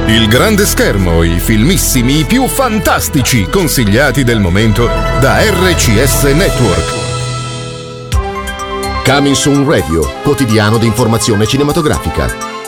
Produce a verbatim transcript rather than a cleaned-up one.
Il grande schermo, i filmissimi, i più fantastici consigliati del momento da R C S Network. Coming Soon Radio, quotidiano di informazione cinematografica.